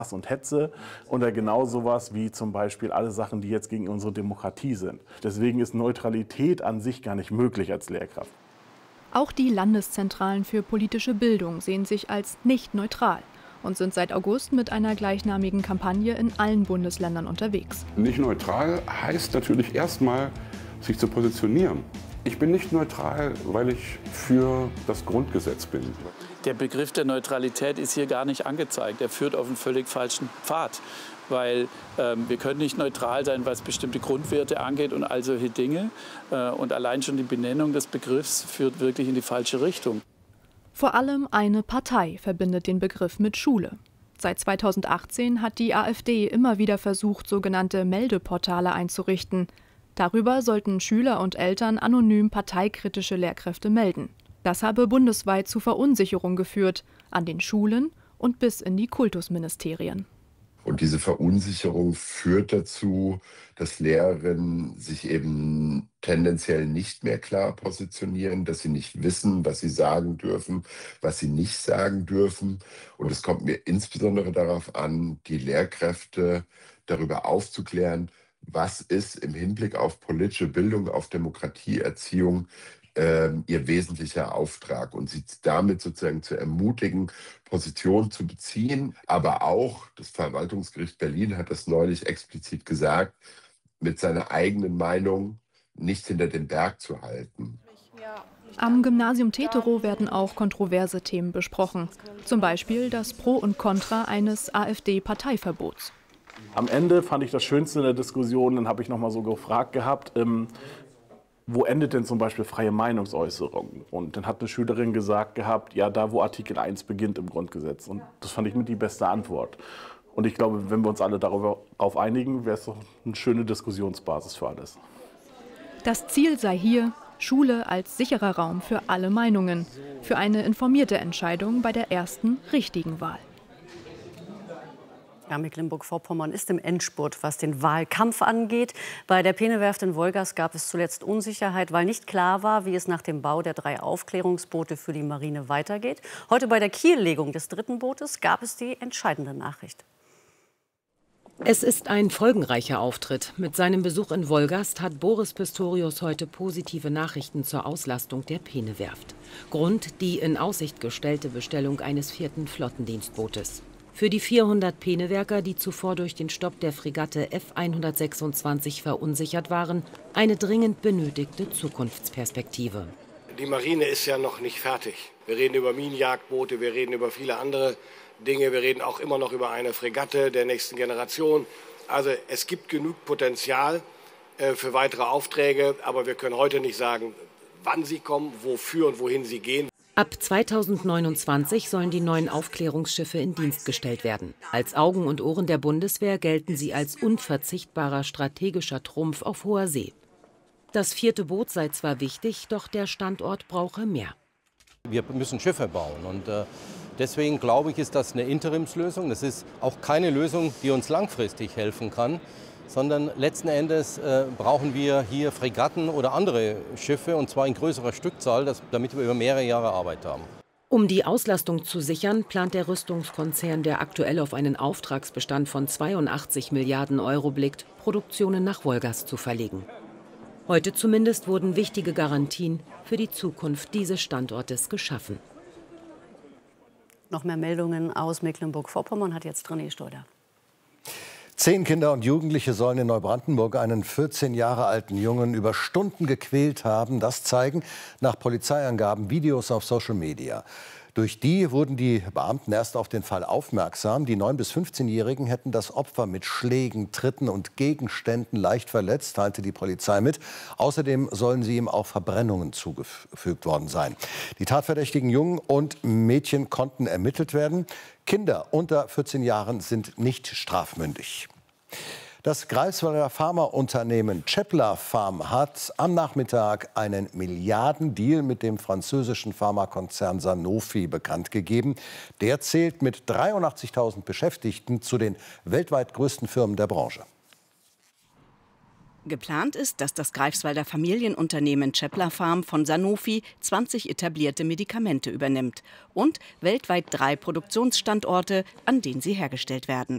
Hass und Hetze oder genau sowas wie zum Beispiel alle Sachen, die jetzt gegen unsere Demokratie sind. Deswegen ist Neutralität an sich gar nicht möglich als Lehrkraft. Auch die Landeszentralen für politische Bildung sehen sich als nicht neutral und sind seit August mit einer gleichnamigen Kampagne in allen Bundesländern unterwegs. Nicht neutral heißt natürlich erstmal, sich zu positionieren. Ich bin nicht neutral, weil ich für das Grundgesetz bin. Der Begriff der Neutralität ist hier gar nicht angezeigt. Er führt auf einen völlig falschen Pfad. Weil wir können nicht neutral sein, was bestimmte Grundwerte angeht und all solche Dinge. Und allein schon die Benennung des Begriffs führt wirklich in die falsche Richtung. Vor allem eine Partei verbindet den Begriff mit Schule. Seit 2018 hat die AfD immer wieder versucht, sogenannte Meldeportale einzurichten. Darüber sollten Schüler und Eltern anonym parteikritische Lehrkräfte melden. Das habe bundesweit zu Verunsicherung geführt, an den Schulen und bis in die Kultusministerien. Und diese Verunsicherung führt dazu, dass Lehrerinnen sich eben tendenziell nicht mehr klar positionieren, dass sie nicht wissen, was sie sagen dürfen, was sie nicht sagen dürfen. Und es kommt mir insbesondere darauf an, die Lehrkräfte darüber aufzuklären, was ist im Hinblick auf politische Bildung, auf Demokratieerziehung ihr wesentlicher Auftrag und sie damit sozusagen zu ermutigen, Position zu beziehen. Aber auch das Verwaltungsgericht Berlin hat das neulich explizit gesagt, mit seiner eigenen Meinung nicht hinter dem Berg zu halten. Am Gymnasium Teterow werden auch kontroverse Themen besprochen. Zum Beispiel das Pro und Contra eines AfD-Parteiverbots. Am Ende fand ich das Schönste in der Diskussion, dann habe ich noch mal so gefragt gehabt, wo endet denn zum Beispiel freie Meinungsäußerung? Und dann hat eine Schülerin gesagt gehabt, ja, da wo Artikel 1 beginnt im Grundgesetz. Und das fand ich mit die beste Antwort. Und ich glaube, wenn wir uns alle darauf einigen, wäre es doch eine schöne Diskussionsbasis für alles. Das Ziel sei hier, Schule als sicherer Raum für alle Meinungen, für eine informierte Entscheidung bei der ersten richtigen Wahl. Ja, Mecklenburg-Vorpommern ist im Endspurt, was den Wahlkampf angeht. Bei der Peenewerft in Wolgast gab es zuletzt Unsicherheit, weil nicht klar war, wie es nach dem Bau der 3 Aufklärungsboote für die Marine weitergeht. Heute bei der Kiellegung des 3. Bootes gab es die entscheidende Nachricht. Es ist ein folgenreicher Auftritt. Mit seinem Besuch in Wolgast hat Boris Pistorius heute positive Nachrichten zur Auslastung der Peenewerft. Grund die in Aussicht gestellte Bestellung eines 4. Flottendienstbootes. Für die 400 Peenewerker, die zuvor durch den Stopp der Fregatte F-126 verunsichert waren, eine dringend benötigte Zukunftsperspektive. Die Marine ist ja noch nicht fertig. Wir reden über Minenjagdboote, wir reden über viele andere Dinge. Wir reden auch immer noch über eine Fregatte der nächsten Generation. Also es gibt genug Potenzial für weitere Aufträge, aber wir können heute nicht sagen, wann sie kommen, wofür und wohin sie gehen. Ab 2029 sollen die neuen Aufklärungsschiffe in Dienst gestellt werden. Als Augen und Ohren der Bundeswehr gelten sie als unverzichtbarer strategischer Trumpf auf hoher See. Das 4. Boot sei zwar wichtig, doch der Standort brauche mehr. Wir müssen Schiffe bauen und deswegen glaube ich, ist das eine Interimslösung. Das ist auch keine Lösung, die uns langfristig helfen kann, sondern letzten Endes brauchen wir hier Fregatten oder andere Schiffe, und zwar in größerer Stückzahl, damit wir über mehrere Jahre Arbeit haben. Um die Auslastung zu sichern, plant der Rüstungskonzern, der aktuell auf einen Auftragsbestand von 82 Milliarden € blickt, Produktionen nach Wolgast zu verlegen. Heute zumindest wurden wichtige Garantien für die Zukunft dieses Standortes geschaffen. Noch mehr Meldungen aus Mecklenburg-Vorpommern hat jetzt René Stolder. 10 Kinder und Jugendliche sollen in Neubrandenburg einen 14 Jahre alten Jungen über Stunden gequält haben. Das zeigen nach Polizeiangaben Videos auf Social Media. Durch die wurden die Beamten erst auf den Fall aufmerksam. Die 9- bis 15-Jährigen hätten das Opfer mit Schlägen, Tritten und Gegenständen leicht verletzt, teilte die Polizei mit. Außerdem sollen sie ihm auch Verbrennungen zugefügt worden sein. Die tatverdächtigen Jungen und Mädchen konnten ermittelt werden. Kinder unter 14 Jahren sind nicht strafmündig. Das Greifswalder Pharmaunternehmen Cepla Pharm hat am Nachmittag einen Milliardendeal mit dem französischen Pharmakonzern Sanofi bekannt gegeben. Der zählt mit 83.000 Beschäftigten zu den weltweit größten Firmen der Branche. Geplant ist, dass das Greifswalder Familienunternehmen Cepla Pharm von Sanofi 20 etablierte Medikamente übernimmt und weltweit 3 Produktionsstandorte, an denen sie hergestellt werden.